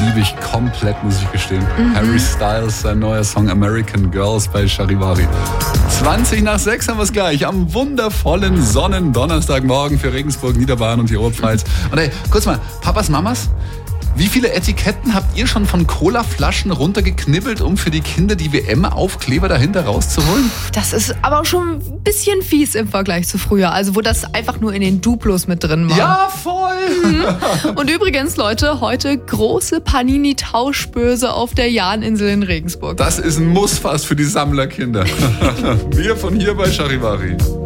liebe ich komplett, muss ich gestehen. Harry Styles, sein neuer Song American Girls bei Charivari. 5:20 haben wir es gleich. Am wundervollen Sonnendonnerstagmorgen für Regensburg, Niederbayern und die Oberpfalz. Und hey, kurz mal, Papas, Mamas, wie viele Etiketten habt ihr schon von Colaflaschen runtergeknibbelt, um für die Kinder die WM-Aufkleber dahinter rauszuholen? Das ist aber schon ein bisschen fies im Vergleich zu früher. Also wo das einfach nur in den Duplos mit drin war. Ja, voll! Und übrigens, Leute, heute große Panini-Tauschbörse auf der Jahninsel in Regensburg. Das ist ein Muss fast für die Sammlerkinder. Wir von hier bei Charivari.